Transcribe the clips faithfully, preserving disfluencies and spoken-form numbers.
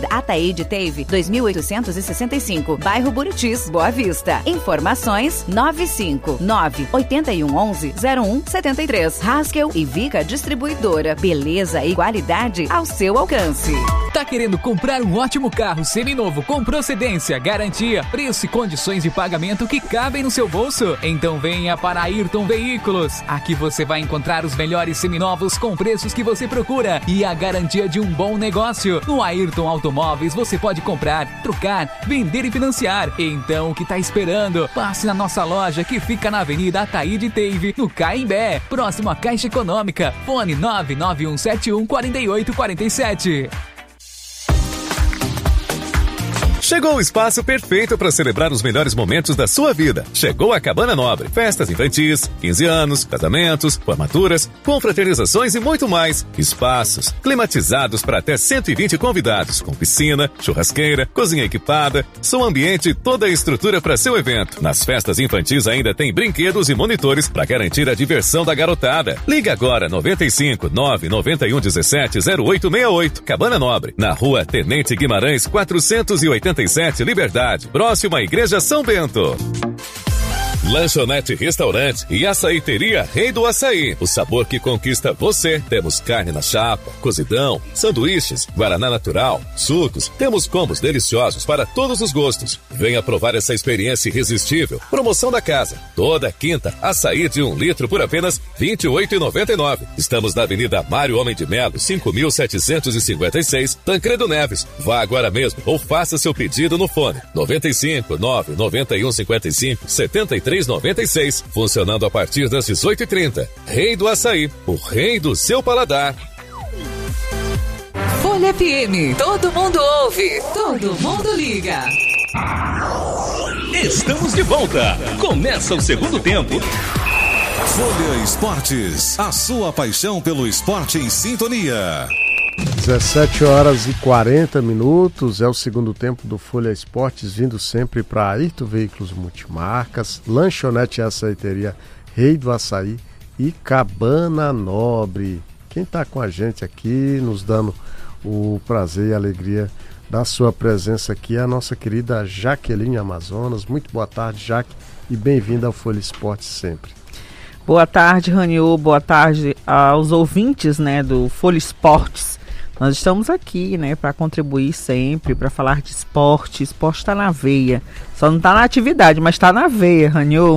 Ataíde Teve, dois mil oitocentos e sessenta e cinco, bairro Buritis, Boa Vista. Informações nove cinco nove, oito um um, zero um sete três. Haskell e Vica Distribuidora. Beleza e qualidade ao seu alcance. Tá querendo comprar um ótimo carro seminovo com procedência, garantia, preço e condições de pagamento que cabem no seu bolso? Então venha para a Ayrton Veículos. Aqui você vai encontrar os melhores seminovos com preços que você procura e a garantia de um bom negócio. No Ayrton Automóveis você pode comprar, trocar, vender e financiar. Então o que tá esperando? Passe na nossa loja que fica na Avenida Ataíde Teve, no Caimbé, próximo à Caixa Econômica. Fone nove nove um sete um quatro oito quatro sete. Chegou o espaço perfeito para celebrar os melhores momentos da sua vida. Chegou a Cabana Nobre. Festas infantis, quinze anos, casamentos, formaturas, confraternizações e muito mais. Espaços climatizados para até cento e vinte convidados, com piscina, churrasqueira, cozinha equipada, som ambiente e toda a estrutura para seu evento. Nas festas infantis ainda tem brinquedos e monitores para garantir a diversão da garotada. Liga agora noventa e cinco, nove nove um um sete, zero oito seis oito. Cabana Nobre, na rua Tenente Guimarães, quatrocentos e oitenta e sete, Liberdade, próximo à Igreja São Bento. Lanchonete Restaurante e Açaiteria Rei do Açaí. O sabor que conquista você. Temos carne na chapa, cozidão, sanduíches, guaraná natural, sucos. Temos combos deliciosos para todos os gostos. Venha provar essa experiência irresistível. Promoção da casa. Toda quinta, açaí de um litro por apenas vinte e oito reais e noventa e nove centavos. Estamos na Avenida Mário Homem de Melo, cinco mil setecentos e cinquenta e seis, Tancredo Neves. Vá agora mesmo ou faça seu pedido no fone noventa e cinco, nove nove um cinco cinco, sete três noventa e seis, funcionando a partir das dezoito e trinta. Rei do Açaí, o rei do seu paladar. Folha F M, todo mundo ouve, todo mundo liga. Estamos de volta. Começa o segundo tempo. Folha Esportes, a sua paixão pelo esporte em sintonia. dezessete horas e quarenta minutos, é o segundo tempo do Folha Esportes, vindo sempre para Ayrton Veículos Multimarcas, Lanchonete e Açaiteria Rei do Açaí e Cabana Nobre. Quem está com a gente aqui, nos dando o prazer e a alegria da sua presença aqui, é a nossa querida Jaqueline Amazonas. Muito boa tarde, Jaque, e bem-vinda ao Folha Esportes sempre. Boa tarde, Raniô, boa tarde aos ouvintes, né, do Folha Esportes. Nós estamos aqui, né, para contribuir sempre, para falar de esporte. Esporte está na veia. Só não está na atividade, mas está na veia, Raniô.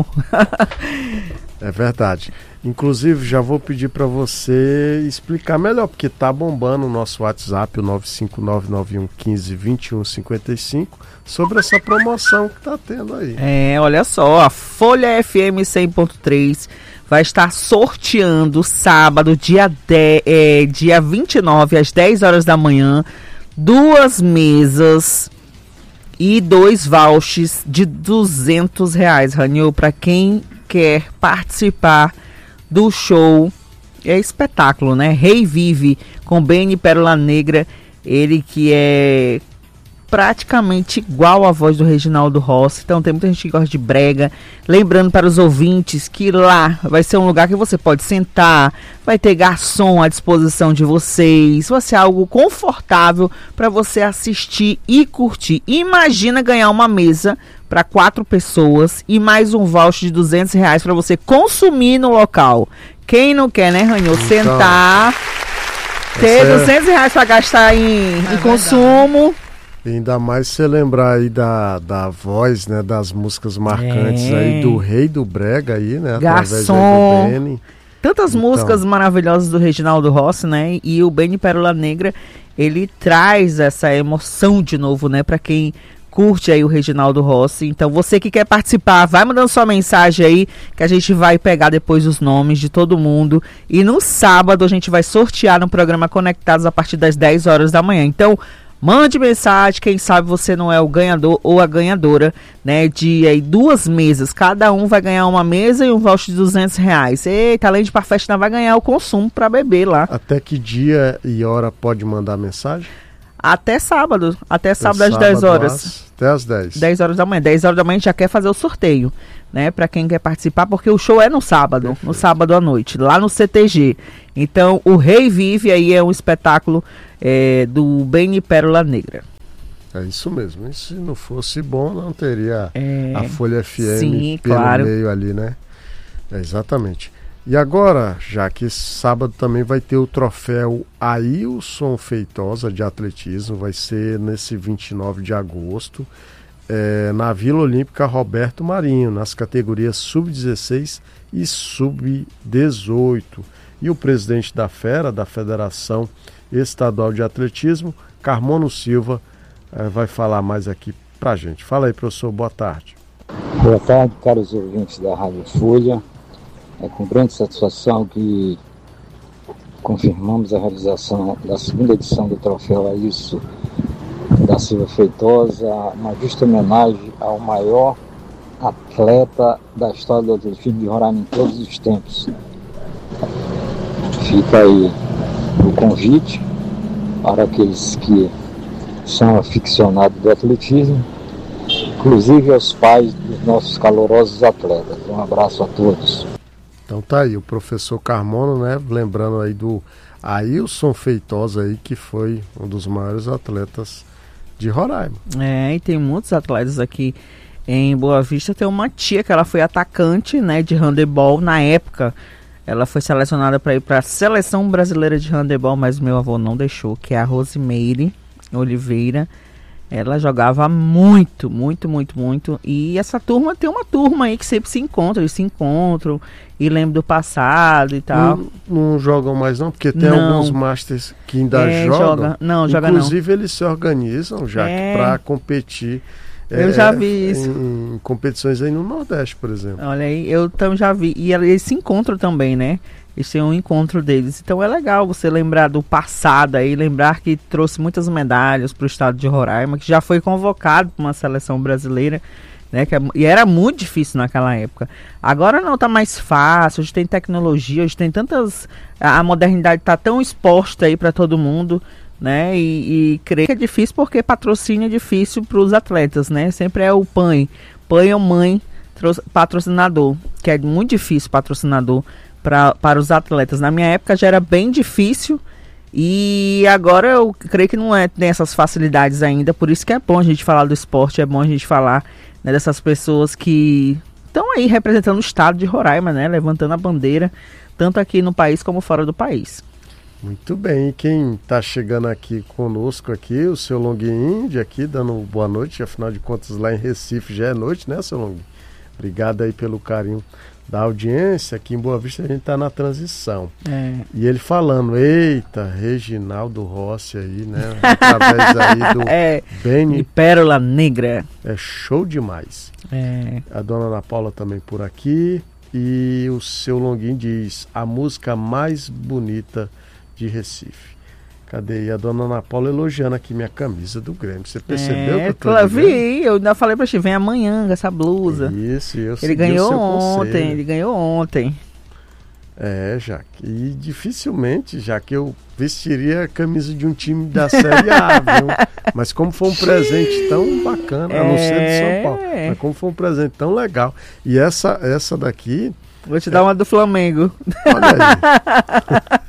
É verdade. Inclusive, já vou pedir para você explicar melhor, porque tá bombando o nosso WhatsApp, o nove cinco nove nove um um cinco, dois um cinco cinco, sobre essa promoção que tá tendo aí. É, olha só, a Folha F M cem ponto três vai estar sorteando sábado, dia, dez, é, dia vinte e nove, às dez horas da manhã, duas mesas e dois vouchers de duzentos reais, Raniô, para quem quer participar do show. É espetáculo, né? Rei Vive, com Benny Pérola Negra, ele que é praticamente igual à voz do Reginaldo Rossi. Então tem muita gente que gosta de brega. Lembrando para os ouvintes que lá vai ser um lugar que você pode sentar, vai ter garçom à disposição de vocês, vai ser algo confortável para você assistir e curtir. Imagina ganhar uma mesa para quatro pessoas e mais um voucher de duzentos reais para você consumir no local. Quem não quer, né, Ranhô? Então, sentar, ter é... duzentos reais para gastar em, é em consumo. Ainda mais você lembrar aí da, da voz, né, das músicas marcantes é. aí do Rei do Brega aí, né? Garçom. Do Benny. Tantas então. músicas maravilhosas do Reginaldo Rossi, né? E o Benny Pérola Negra, ele traz essa emoção de novo, né, para quem curte aí o Reginaldo Rossi. Então você que quer participar, vai mandando sua mensagem aí, que a gente vai pegar depois os nomes de todo mundo. E no sábado a gente vai sortear no programa Conectados a partir das dez horas da manhã. Então mande mensagem, quem sabe você não é o ganhador ou a ganhadora, né, de aí, duas mesas. Cada um vai ganhar uma mesa e um voucher de duzentos reais. Eita, além de ir pra festa, vai ganhar o consumo para beber lá. Até que dia e hora pode mandar mensagem? Até sábado, até, até sábado às dez horas. Às, até às dez. dez horas da manhã. dez horas da manhã a gente já quer fazer o sorteio, né? Para quem quer participar, porque o show é no sábado, Perfeito. no sábado à noite, lá no C T G. Então, o Rei Vive aí é um espetáculo é, do Benny Pérola Negra. É isso mesmo. E se não fosse bom, não teria é, a Folha F M sim, pelo claro. meio ali, né? É, exatamente. E agora, já que esse sábado também vai ter o troféu Ailson Feitosa de atletismo, vai ser nesse vinte e nove de agosto, é, na Vila Olímpica Roberto Marinho, nas categorias sub dezesseis e sub dezoito. E o presidente da Fera, da Federação Estadual de Atletismo, Carmono Silva, é, vai falar mais aqui pra gente. Fala aí, professor, boa tarde. Boa tarde, caros ouvintes da Rádio Folha. É com grande satisfação que confirmamos a realização da segunda edição do troféu Ailson da Silva Feitosa, uma justa homenagem ao maior atleta da história do atletismo de Roraima em todos os tempos. Fica aí o convite para aqueles que são aficionados do atletismo, inclusive aos pais dos nossos calorosos atletas. Um abraço a todos. Então tá aí, o professor Carmono, né, lembrando aí do Ailson Feitosa aí, que foi um dos maiores atletas de Roraima. É, e tem muitos atletas aqui em Boa Vista. Tem uma tia que ela foi atacante, né, de handebol na época. Ela foi selecionada para ir para a Seleção Brasileira de Handebol, mas meu avô não deixou, que é a Rosimeire Oliveira. Ela jogava muito, muito, muito, muito. E essa turma tem uma turma aí que sempre se encontra, eles se encontram e lembram do passado e tal. Não, não jogam mais não, porque tem não. alguns masters que ainda é, jogam. Joga. Não, joga não. Inclusive eles se organizam já é. para competir. Eu é, já vi isso. Em, em competições aí no Nordeste, por exemplo. Olha aí, eu tam, já vi. E eles se encontram também, né? Eles têm um encontro deles. Então é legal você lembrar do passado aí, lembrar que trouxe muitas medalhas para o estado de Roraima, que já foi convocado para uma seleção brasileira, né? Que é, e era muito difícil naquela época. Agora não, tá mais fácil, hoje tem tecnologia, hoje tem tantas... A, a modernidade tá tão exposta aí para todo mundo, né? E, e creio que é difícil porque patrocínio é difícil para os atletas, né? Sempre é o P A N. P A N ou mãe patrocinador, que é muito difícil patrocinador Pra, para os atletas. Na minha época já era bem difícil e agora eu creio que não é, tem essas facilidades ainda, por isso que é bom a gente falar do esporte, é bom a gente falar, né, dessas pessoas que estão aí representando o estado de Roraima, né, levantando a bandeira, tanto aqui no país como fora do país. Muito bem, e quem está chegando aqui conosco aqui, o seu Longuinho aqui, dando boa noite, afinal de contas lá em Recife já é noite, né, seu Longuinho? Obrigado aí pelo carinho da audiência. Aqui em Boa Vista a gente está na transição. É. E ele falando, eita, Reginaldo Rossi aí, né? Através aí do é, Beni. Pérola Negra. É show demais. É. A dona Ana Paula também por aqui. E o seu Longuinho diz, a música mais bonita de Recife. Cadê? E a dona Ana Paula elogiando aqui minha camisa do Grêmio. Você percebeu? É, que eu tô claro, vi. Eu ainda falei pra ti, vem amanhã com essa blusa. Isso, eu Ele ganhou ontem, ele ganhou ontem. É, Jaque. E dificilmente, já que eu vestiria a camisa de um time da Série A, viu? Mas como foi um presente tão bacana, é... a não ser de São Paulo, mas como foi um presente tão legal. E essa, essa daqui... Vou te dar é... uma do Flamengo. Olha aí.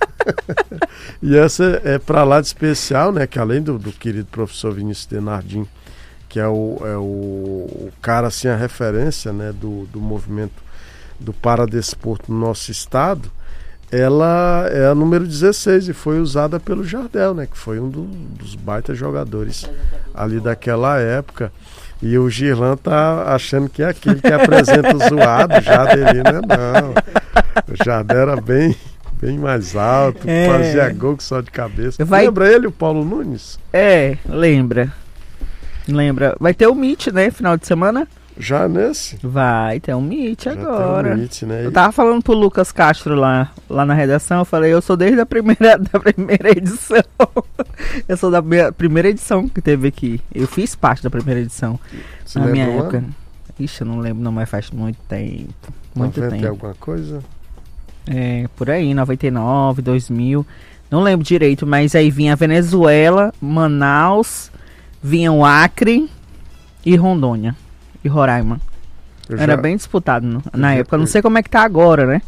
E essa é para lá de especial, né? Que além do, do querido professor Vinícius Denardim, que é o, é o, o cara, assim, a referência, né, do, do movimento do paradesporto no nosso estado, ela é a número dezesseis e foi usada pelo Jardel, né? Que foi um do, dos baita jogadores ali daquela época. E o Girlan tá achando que é aquele que apresenta o zoado, já dele, né? Não. O Jardel era bem... bem mais alto, é. Fazia gol só de cabeça. Vai... Lembra ele, o Paulo Nunes? É, lembra. Lembra. Vai ter o Meet, né? Final de semana? Já nesse? Vai ter um Meet Já agora. Tem um meet, né? Eu tava falando pro Lucas Castro lá, lá na redação, eu falei, eu sou desde a primeira, da primeira edição. Eu sou da minha, primeira edição que teve aqui. Eu fiz parte da primeira edição. Você na minha um época. Ano? Ixi, eu não lembro, não, mas faz muito tempo. Muito noventa tempo. Tem alguma coisa? É, por aí, noventa e nove, dois mil, não lembro direito, mas aí vinha Venezuela, Manaus, vinha o Acre e Rondônia e Roraima. Eu Era já, bem disputado no, na época, já, não sei como é que tá agora, né?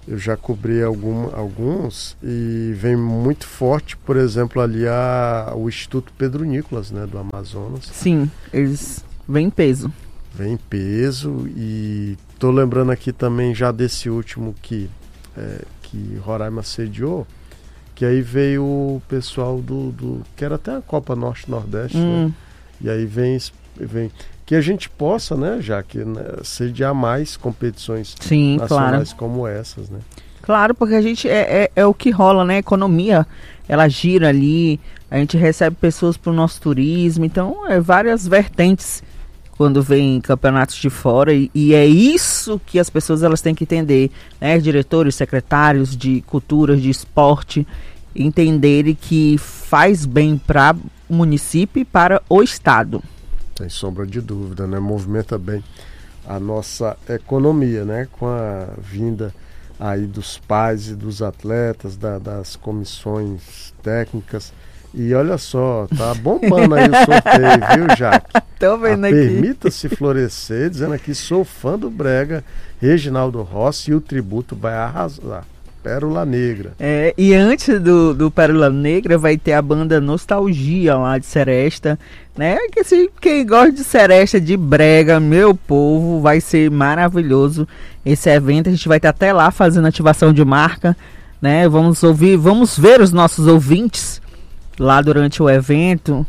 eu já cobri algum, alguns e vem muito forte, por exemplo, ali a, o Instituto Pedro Nicolas, né, do Amazonas. Sim, eles vêm em peso. Vem em peso e tô lembrando aqui também já desse último que, é, que Roraima sediou, que aí veio o pessoal do, do que era até a Copa Norte-Nordeste, hum. né? E aí vem, vem que a gente possa, né, já que né, sediar mais competições Sim, nacionais claro. como essas, né? Claro, porque a gente é, é, é o que rola, né? A economia, ela gira ali, a gente recebe pessoas para o nosso turismo, então é várias vertentes quando vem campeonatos de fora e, e é isso que as pessoas elas têm que entender, né? Diretores, secretários de cultura, de esporte, entenderem que faz bem para o município e para o estado. Sem sombra de dúvida, né? Movimenta bem a nossa economia, né? Com a vinda aí dos pais e dos atletas, da, das comissões técnicas. E olha só, tá bombando aí o sorteio, viu, Jaque? Tô vendo aqui. Permita-se florescer, dizendo aqui, sou fã do Brega, Reginaldo Rossi, e o tributo vai arrasar. Pérola Negra. É, e antes do, do Pérola Negra vai ter a banda Nostalgia lá de Seresta, né? Que se, quem gosta de Seresta, de Brega, meu povo, vai ser maravilhoso esse evento. A gente vai estar até lá fazendo ativação de marca, né? Vamos ouvir, vamos ver os nossos ouvintes lá durante o evento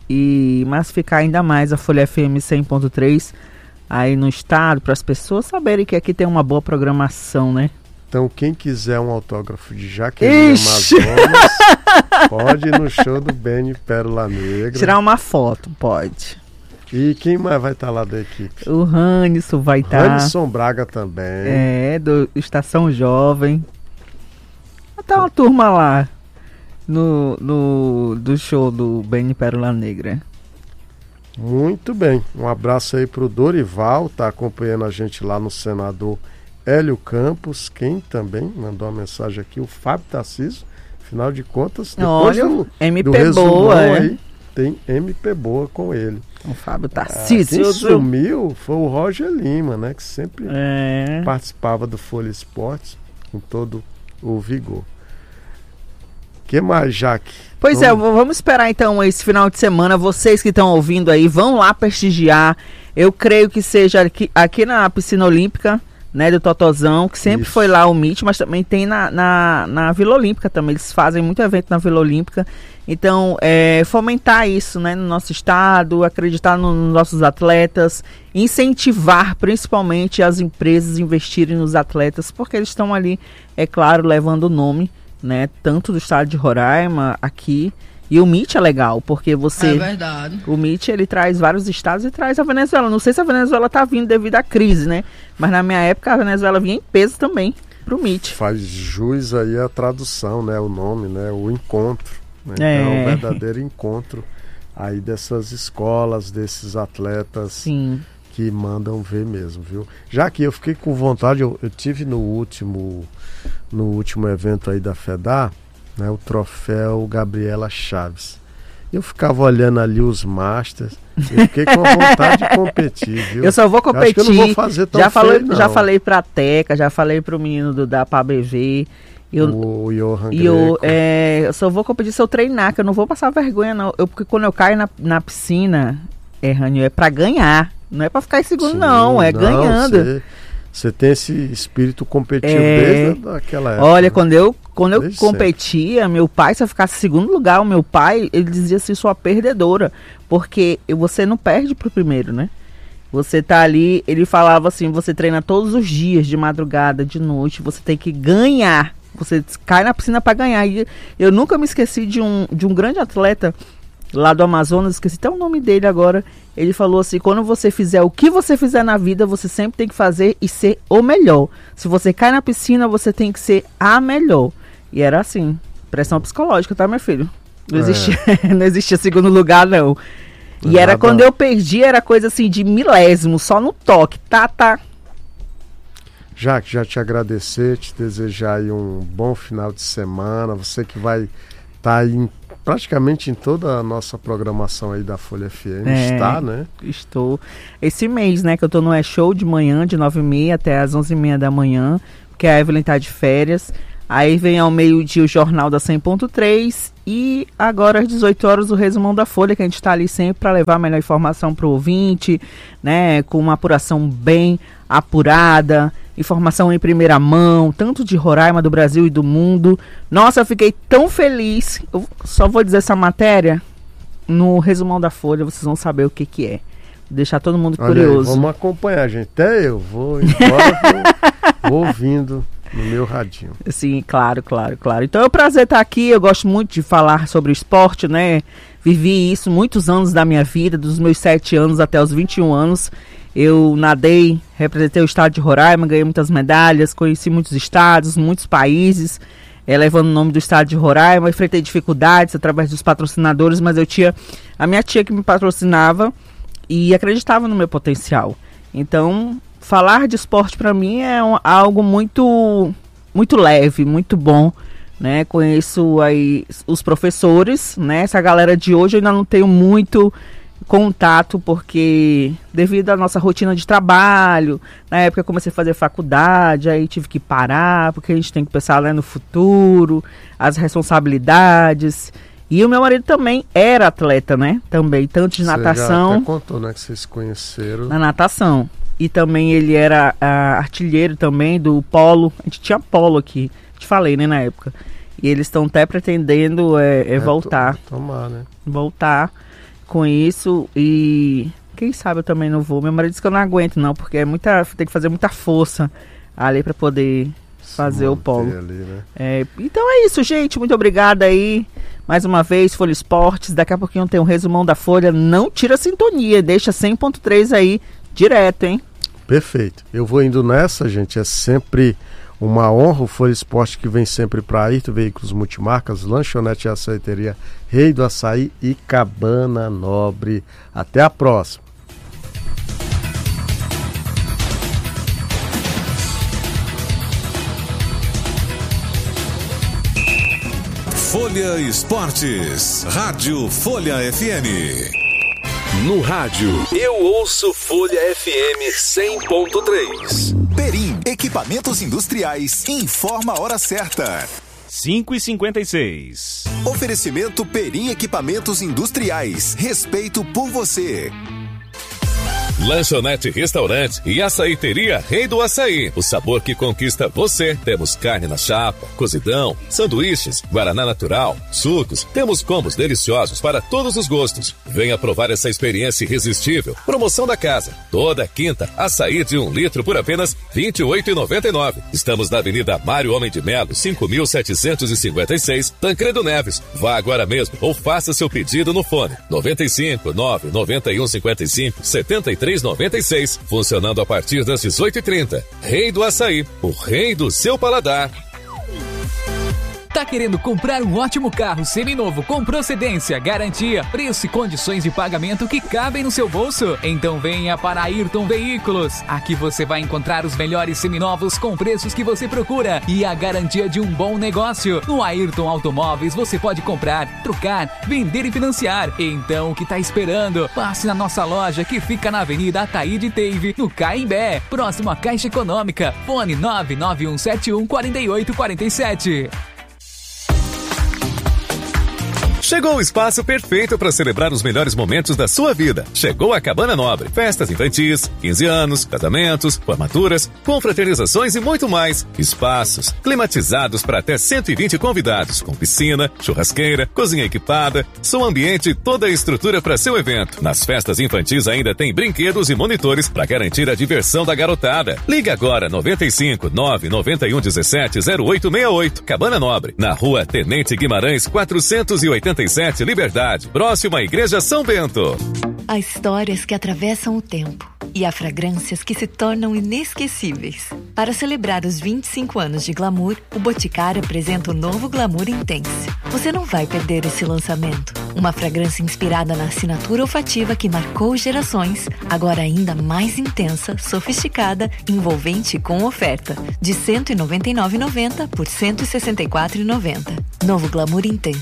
e massificar ainda mais a Folha F M cem ponto três aí no estado, para as pessoas saberem que aqui tem uma boa programação, né? Então, quem quiser um autógrafo de Jaqueline Amazonas, pode ir no show do Benny Pérola Negra. Tirar uma foto, pode. E quem mais vai estar tá lá da equipe? O Rannisson vai estar. Tá. Rannisson Braga também. É, do Estação Jovem. Tá uma turma lá no, no do show do Benny Pérola Negra. Muito bem. Um abraço aí pro Dorival, tá acompanhando a gente lá no Senador Hélio Campos, quem também mandou uma mensagem aqui, o Fábio Tarcísio. Afinal de contas, depois Olha, do, M P do resumão boa, aí, é. tem M P boa com ele. O Fábio Tarcísio. Ah, quem sumiu foi o Roger Lima, né? Que sempre é. participava do Folha Esportes com todo o vigor. Que mais, Jaque? Pois vamos... é, vamos esperar então esse final de semana. Vocês que estão ouvindo aí, vão lá prestigiar. Eu creio que seja aqui, aqui na Piscina Olímpica, né, do Totozão, que sempre Isso. foi lá o M I T, mas também tem na, na, na Vila Olímpica também. Eles fazem muito evento na Vila Olímpica. Então, é, fomentar isso, né, no nosso estado, acreditar no, nos nossos atletas, incentivar principalmente as empresas a investirem nos atletas, porque eles estão ali, é claro, levando o nome, né, tanto do estado de Roraima, aqui. E o M I T é legal, porque você... É verdade. O M I T, ele traz vários estados e traz a Venezuela. Não sei se a Venezuela tá vindo devido à crise, né? Mas na minha época a Venezuela vinha em peso também pro M I T. Faz jus aí a tradução, né? O nome, né? O encontro. Né? É. Então é um verdadeiro encontro aí dessas escolas, desses atletas Sim. que mandam ver mesmo, viu? Já que eu fiquei com vontade, eu, eu tive no último, no último evento aí da FEDAR, né, o troféu Gabriela Chaves. Eu ficava olhando ali os Masters, eu fiquei com a vontade de competir, viu? Eu só vou competir. Eu acho que eu não vou fazer tão já falei, feio, já falei pra Teca, já falei pro menino do da P A B V. Eu, o Johan e eu, é, eu só vou competir se eu treinar, que eu não vou passar vergonha, não. Eu, porque quando eu caio na, na piscina, é, Rânio, é pra ganhar. Não é pra ficar em segundo, Sim, não. É não, ganhando. Cê... Você tem esse espírito competitivo é, desde aquela época. Olha, quando eu, quando eu desde competia, sempre. meu pai, se eu ficasse em segundo lugar, o meu pai, ele dizia assim, sua perdedora. Porque você não perde pro primeiro, né? Você tá ali, ele falava assim, você treina todos os dias, de madrugada, de noite, você tem que ganhar. Você cai na piscina para ganhar. E eu nunca me esqueci de um, de um grande atleta lá do Amazonas, esqueci até o nome dele agora. Ele falou assim, quando você fizer o que você fizer na vida, você sempre tem que fazer e ser o melhor. Se você cai na piscina, você tem que ser a melhor. E era assim, pressão psicológica, tá, meu filho? Não, é. existia, não existia segundo lugar, não. E Nada. Era quando eu perdi, era coisa assim de milésimo, só no toque, tá, tá. Já que já te agradecer, te desejar aí um bom final de semana, você que vai estar tá aí em praticamente em toda a nossa programação aí da Folha F M, é, está, né? Estou. Esse mês, né, que eu tô no É Show de manhã, de nove e meia até as onze e meia da manhã, porque a Evelyn tá de férias. Aí vem ao meio-dia o Jornal da cem ponto três e agora às dezoito horas o Resumão da Folha, que a gente está ali sempre para levar a melhor informação para o ouvinte, né, com uma apuração bem apurada, informação em primeira mão, tanto de Roraima, do Brasil e do mundo. Nossa, eu fiquei tão feliz. Eu só vou dizer essa matéria no Resumão da Folha, vocês vão saber o que que é. Vou deixar todo mundo Olha curioso. Aí, vamos acompanhar, gente. Até eu vou embora, vou, vou ouvindo no meu radinho. Sim, claro, claro, claro. Então é um prazer estar aqui, eu gosto muito de falar sobre esporte, né? Vivi isso muitos anos da minha vida, dos meus sete anos até os vinte e um anos. Eu nadei, representei o estado de Roraima, ganhei muitas medalhas, conheci muitos estados, muitos países, é, levando o nome do estado de Roraima. Enfrentei dificuldades através dos patrocinadores, mas eu tinha a minha tia que me patrocinava e acreditava no meu potencial. Então, falar de esporte para mim é um, algo muito, muito leve, muito bom, né? Conheço aí os professores, né? Essa galera de hoje eu ainda não tenho muito contato, porque devido à nossa rotina de trabalho, na época eu comecei a fazer faculdade, aí tive que parar, porque a gente tem que pensar, né, no futuro, as responsabilidades. E o meu marido também era atleta, né? Também, tanto de Você natação. Já até contou, né, que vocês se conheceram. Na natação. E também ele era uh, artilheiro também do polo. A gente tinha polo aqui, te falei, né, na época. E eles estão até pretendendo é, é, é, voltar. To- tomar, né? Voltar com isso. E quem sabe eu também não vou. Meu marido disse que eu não aguento, não, porque é muita, tem que fazer muita força ali para poder fazer o polo. Ali, né? É, então é isso, gente. Muito obrigada aí. Mais uma vez, Folha Esportes. Daqui a pouquinho tem um resumão da Folha. Não tira a sintonia. Deixa cem ponto três aí direto, hein? Perfeito. Eu vou indo nessa, gente. É sempre uma honra o Folha Esporte, que vem sempre para Ayrton Veículos Multimarcas, Lanchonete e Açaiteria Rei do Açaí e Cabana Nobre. Até a próxima. Folha Esportes, Rádio Folha F M. No rádio, eu ouço Folha F M cem ponto três. Perim, equipamentos industriais, informa a hora certa. cinco e cinquenta e seis. Oferecimento Perim Equipamentos Industriais, respeito por você. Lanchonete, restaurante e açaiteria Rei do Açaí. O sabor que conquista você. Temos carne na chapa, cozidão, sanduíches, guaraná natural, sucos. Temos combos deliciosos para todos os gostos. Venha provar essa experiência irresistível. Promoção da casa. Toda quinta, açaí de um litro por apenas vinte e oito reais e noventa e nove centavos. Estamos na Avenida Mário Homem de Melo, cinco mil setecentos e cinquenta e seis, Tancredo Neves. Vá agora mesmo ou faça seu pedido no fone noventa e cinco, nove nove um, cinquenta e cinco, setenta e três noventa e seis, funcionando a partir das dezoito e trinta. Rei do Açaí, o rei do seu paladar. Tá querendo comprar um ótimo carro seminovo com procedência, garantia, preço e condições de pagamento que cabem no seu bolso? Então venha para Ayrton Veículos. Aqui você vai encontrar os melhores seminovos com preços que você procura e a garantia de um bom negócio. No Ayrton Automóveis você pode comprar, trocar, vender e financiar. Então o que tá esperando? Passe na nossa loja que fica na Avenida Ataíde Teive, no Caimbé, próximo à Caixa Econômica. Fone nove nove um sete um, quatro oito quatro sete. Chegou o espaço perfeito para celebrar os melhores momentos da sua vida. Chegou a Cabana Nobre. Festas infantis, quinze anos, casamentos, formaturas, confraternizações e muito mais. Espaços climatizados para até cento e vinte convidados, com piscina, churrasqueira, cozinha equipada, som ambiente e toda a estrutura para seu evento. Nas festas infantis ainda tem brinquedos e monitores para garantir a diversão da garotada. Ligue agora noventa e cinco, nove nove um, dezessete, zero oito seis oito. Cabana Nobre, na Rua Tenente Guimarães, quatrocentos e oitenta e sete, Liberdade, próxima à Igreja São Bento. Há histórias que atravessam o tempo e há fragrâncias que se tornam inesquecíveis. Para celebrar os vinte e cinco anos de Glamour, o Boticário apresenta o novo Glamour Intense. Você não vai perder esse lançamento. Uma fragrância inspirada na assinatura olfativa que marcou gerações, agora ainda mais intensa, sofisticada, envolvente e com oferta. De cento e noventa e nove reais e noventa centavos por cento e sessenta e quatro reais e noventa centavos. Novo Glamour Intense.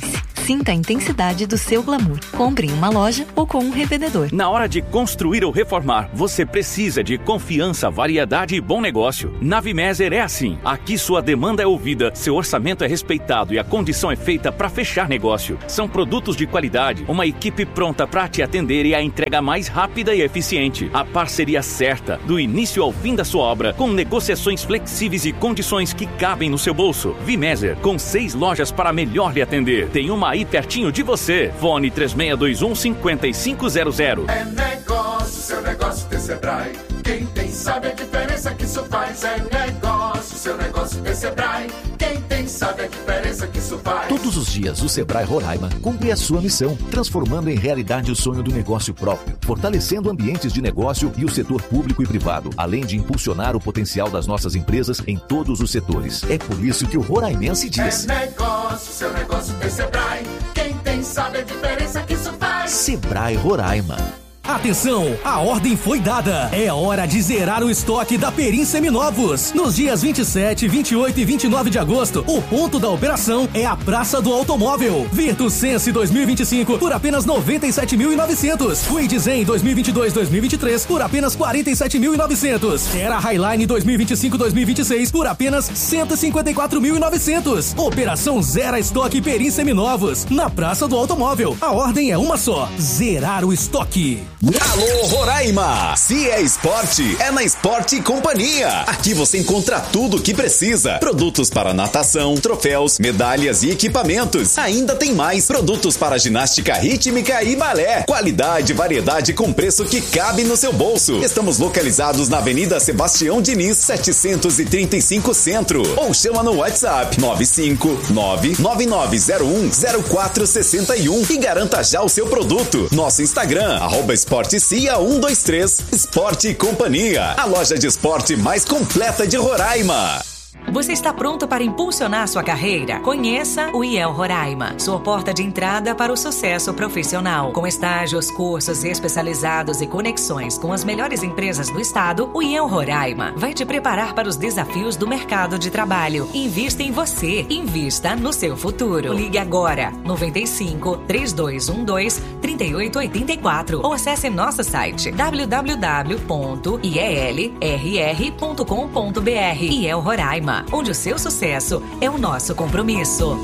Sinta a intensidade do seu glamour. Compre em uma loja ou com um revendedor. Na hora de construir ou reformar, você precisa de confiança, variedade e bom negócio. Na Vimeser é assim. Aqui sua demanda é ouvida, seu orçamento é respeitado e a condição é feita para fechar negócio. São produtos de qualidade, uma equipe pronta para te atender e a entrega mais rápida e eficiente. A parceria certa, do início ao fim da sua obra, com negociações flexíveis e condições que cabem no seu bolso. Vimeser, com seis lojas para melhor lhe atender. Tem uma aí pertinho de você. Fone três seis dois um, cinco cinco zero zero. É negócio, seu negócio tem Sebrae. Quem tem sabe a diferença que isso faz. É negócio, seu negócio tem Sebrae. Quem tem sabe a diferença que isso faz. Todos os dias o Sebrae Roraima cumpre a sua missão, transformando em realidade o sonho do negócio próprio, fortalecendo ambientes de negócio e o setor público e privado, além de impulsionar o potencial das nossas empresas em todos os setores. É por isso que o roraimense diz: é negócio, seu negócio tem Sebrae. Quem tem sabe a diferença que isso faz. Sebrae Roraima. Atenção, a ordem foi dada. É hora de zerar o estoque da Perim Seminovos. Nos dias vinte e sete, vinte e oito e vinte e nove de agosto, o ponto da operação é a Praça do Automóvel. Virtus Sense dois mil e vinte e cinco por apenas noventa e sete mil e novecentos. Kwid Zen dois mil e vinte e dois dois mil e vinte e três por apenas quarenta e sete mil e novecentos. Terra Highline dois mil e vinte e cinco dois mil e vinte e seis por apenas cento e cinquenta e quatro mil e novecentos. Operação Zera Estoque Perim Seminovos, na Praça do Automóvel. A ordem é uma só: zerar o estoque. Alô Roraima! Se é esporte, é na Esporte Companhia. Aqui você encontra tudo o que precisa. Produtos para natação, troféus, medalhas e equipamentos. Ainda tem mais produtos para ginástica rítmica e balé. Qualidade e variedade com preço que cabe no seu bolso. Estamos localizados na Avenida Sebastião Diniz, setecentos e trinta e cinco Centro. Ou chama no WhatsApp nove cinco nove nove nove zero um zero quatro seis um e garanta já o seu produto. Nosso Instagram, arroba Esporte Cia um dois três, Esporte e Companhia, a loja de esporte mais completa de Roraima. Você está pronto para impulsionar sua carreira? Conheça o I E L Roraima, sua porta de entrada para o sucesso profissional. Com estágios, cursos especializados e conexões com as melhores empresas do estado, o I E L Roraima vai te preparar para os desafios do mercado de trabalho. Invista em você, invista no seu futuro. Ligue agora, noventa e cinco, três dois um dois, três oito oito quatro ou acesse nosso site w w w ponto i e l r r ponto com ponto b r. I E L Roraima, onde o seu sucesso é o nosso compromisso.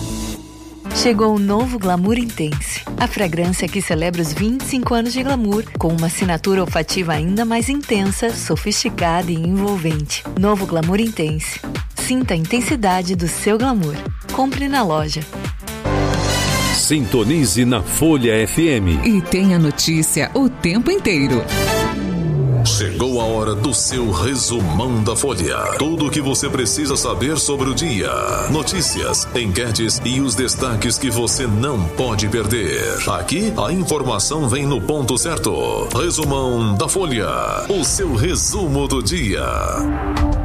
Chegou o novo Glamour Intense, a fragrância que celebra os vinte e cinco anos de glamour, com uma assinatura olfativa ainda mais intensa, sofisticada e envolvente. Novo Glamour Intense. Sinta a intensidade do seu glamour. Compre na loja. Sintonize na Folha F M. E tenha notícia o tempo inteiro. Chegou a hora do seu resumão da Folha. Tudo o que você precisa saber sobre o dia. Notícias, enquetes e os destaques que você não pode perder. Aqui, a informação vem no ponto certo. Resumão da Folha. O seu resumo do dia.